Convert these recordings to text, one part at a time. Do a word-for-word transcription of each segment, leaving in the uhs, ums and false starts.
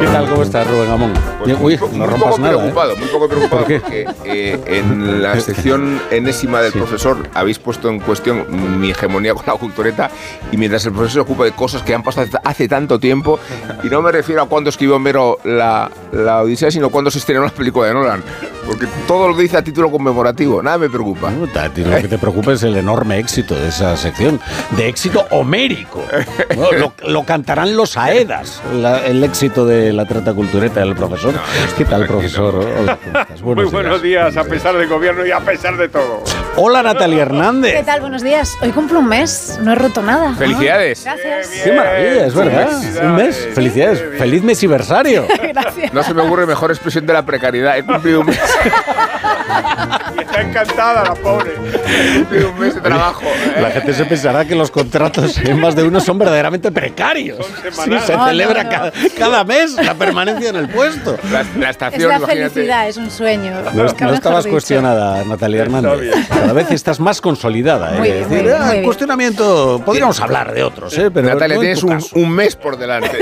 ¿Qué tal? ¿Cómo estás, Rubén Amón? Pues Uy, muy, no muy rompas poco nada, preocupado, ¿eh? muy poco preocupado ¿Por qué? porque eh, en la sección enésima del Sí. profesor habéis puesto en cuestión mi hegemonía con la cultureta, y mientras el profesor se ocupa de cosas que han pasado hace, hace tanto tiempo, y no me refiero a cuándo escribió Homero la, la Odisea, sino cuándo se estrenó la película de Nolan, porque todo lo dice a título conmemorativo, nada me preocupa. No, a ti lo que te preocupa es el enorme éxito de esa sección, de éxito homérico. ¿No? Lo, lo cantarán los Aedas, la, el éxito de la trata cultureta del profesor. ¿Qué tal, profesor? Hola, ¿cómo estás? Muy buenos días, a pesar del gobierno y a pesar de todo. Hola, Natalia Hernández. ¿Qué tal? Buenos días. Hoy cumplo un mes, no he roto nada. ¡Felicidades! Gracias. Bien, Qué maravilla, es verdad. felicidades. Un mes. Felicidades. Bien. Feliz mesiversario. Gracias. No se me ocurre mejor expresión de la precariedad. He cumplido un mes. Y está encantada la pobre. He cumplido un mes de trabajo. ¿eh? La gente se pensará que los contratos en más de uno son verdaderamente precarios. Son Sí, semanales. se No, celebra no, no. Cada, cada mes la permanencia en el puesto. La, la Es estación, la imagínate. felicidad, es un sueño. No, Nunca no mejor estabas dicho. cuestionada, Natalia Hernández. bien. Cada vez estás más consolidada. ¿eh? Muy Es bien, decir, muy bien, ah, muy el bien. cuestionamiento, podríamos hablar de otros, ¿eh? Pero Natalia, no en tienes tu un, caso. un mes por delante.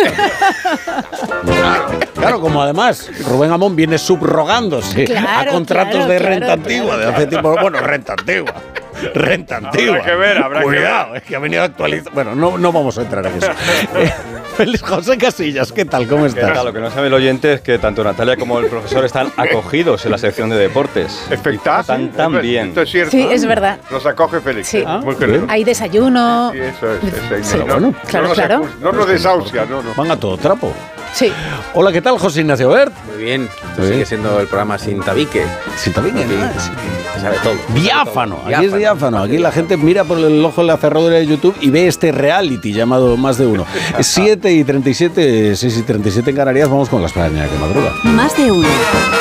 Claro, como además Rubén Amón viene subrogándose Claro, a contratos claro, de claro, renta claro, antigua de claro. hace tiempo. Bueno, renta antigua. Renta antigua. que ver, habrá que Cuidado, es que ha venido a actualizar. Bueno, no, no vamos a entrar en eso. Eh, Félix José Casillas, ¿qué tal? ¿Cómo ¿Qué estás? tal? Lo que no sabe el oyente es que tanto Natalia como el profesor están acogidos en la sección de deportes. Espectáculo. Están tan bien. Esto es cierto. Sí, es verdad. Nos acoge Félix. Sí. ¿eh? Muy Ah, generoso. Hay desayuno. Sí, eso es. eso es. Sí. No, Bueno, claro, no nos claro. acus- No nos desahucia, no, no. Van a todo trapo. Sí. Hola, ¿qué tal, José Ignacio Bert? Muy bien, esto Muy sigue bien. siendo el programa sin tabique. Sí, también. Aquí ¿eh? Sí. se sabe todo. Diáfano, aquí es Diáfano. diáfano. Aquí la gente mira por el ojo de la cerradura de YouTube y ve este reality llamado Más de Uno. siete y treinta y siete, seis y treinta y siete en Canarias, vamos con la España que madruga. Más de uno.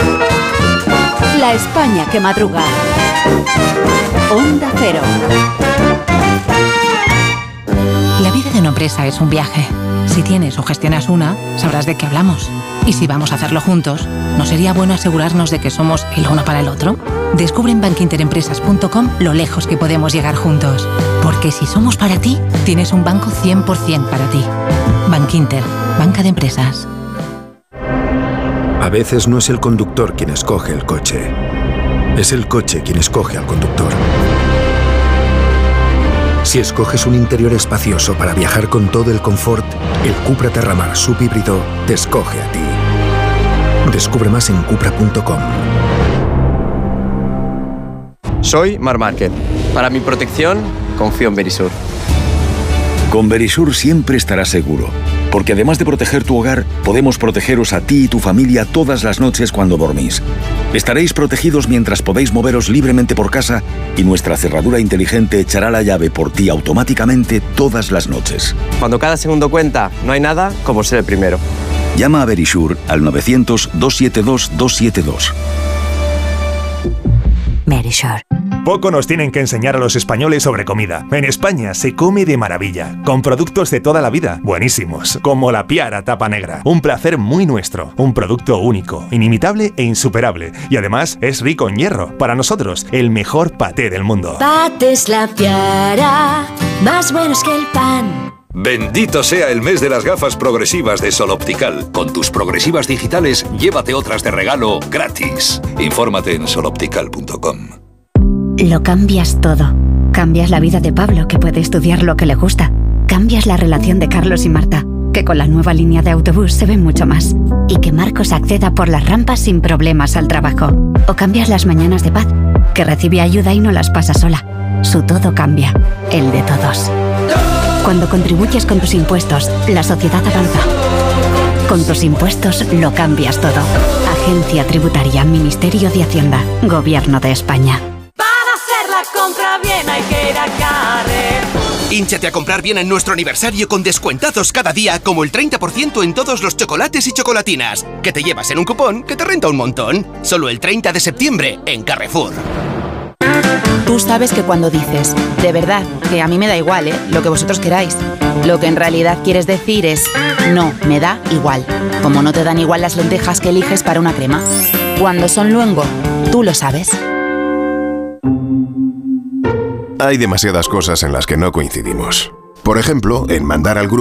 La España que madruga. Onda Cero. La vida de una empresa es un viaje. Si tienes o gestionas una, sabrás de qué hablamos. Y si vamos a hacerlo juntos, ¿no sería bueno asegurarnos de que somos el uno para el otro? Descubre en bankinterempresas punto com lo lejos que podemos llegar juntos. Porque si somos para ti, tienes un banco cien por ciento para ti. Bankinter, banca de empresas. A veces no es el conductor quien escoge el coche. Es el coche quien escoge al conductor. Si escoges un interior espacioso para viajar con todo el confort, el Cupra Terramar subhíbrido te escoge a ti. Descubre más en cupra punto com. Soy Mar Márquez. Para mi protección, confío en Verisur. Con Verisur siempre estarás seguro, porque además de proteger tu hogar, podemos protegeros a ti y tu familia todas las noches cuando dormís. Estaréis protegidos mientras podéis moveros libremente por casa y nuestra cerradura inteligente echará la llave por ti automáticamente todas las noches. Cuando cada segundo cuenta, no hay nada como ser el primero. Llama a Verisur al novecientos, doscientos setenta y dos, doscientos setenta y dos. Verisur. Poco nos tienen que enseñar a los españoles sobre comida. En España se come de maravilla, con productos de toda la vida, buenísimos, como la Piara Tapa Negra. Un placer muy nuestro, un producto único, inimitable e insuperable. Y además es rico en hierro. Para nosotros, el mejor paté del mundo. Pates La Piara, más buenos que el pan. Bendito sea el mes de las gafas progresivas de Sol Optical. Con tus progresivas digitales, llévate otras de regalo gratis. Infórmate en sol optical punto com. Lo cambias todo. Cambias la vida de Pablo, que puede estudiar lo que le gusta. Cambias la relación de Carlos y Marta, que con la nueva línea de autobús se ve mucho más. Y que Marcos acceda por las rampas sin problemas al trabajo. O cambias las mañanas de Paz, que recibe ayuda y no las pasa sola. Su todo cambia, el de todos. Cuando contribuyes con tus impuestos, la sociedad avanza. Con tus impuestos lo cambias todo. Agencia Tributaria, Ministerio de Hacienda, Gobierno de España. Compra bien, hay que ir a Carrefour. Hínchate a comprar bien en nuestro aniversario con descuentazos cada día, como el treinta por ciento en todos los chocolates y chocolatinas, que te llevas en un cupón que te renta un montón. Solo el treinta de septiembre en Carrefour. Tú sabes que cuando dices, de verdad, que a mí me da igual, ¿eh? Lo que vosotros queráis, lo que en realidad quieres decir es, no, me da igual. Como no te dan igual las lentejas que eliges para una crema. Cuando son luengo, tú lo sabes. Hay demasiadas cosas en las que no coincidimos. Por ejemplo, en mandar al grupo